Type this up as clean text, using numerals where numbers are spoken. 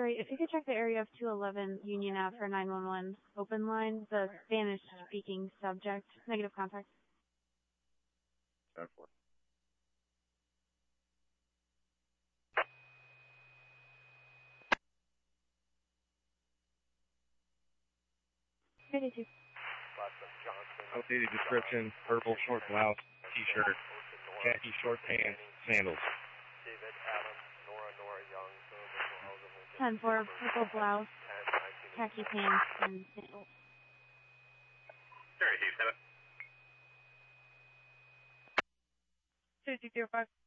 Jerry, if you could check the area of 211 Union Ave for 911 open line, the Spanish-speaking subject, negative contact. 10-4. Updated description, purple short blouse, t-shirt, khaki short pants, sandals. 10-4, purple blouse, khaki pants, and sandals. Sorry, 2-7. 2-2-5.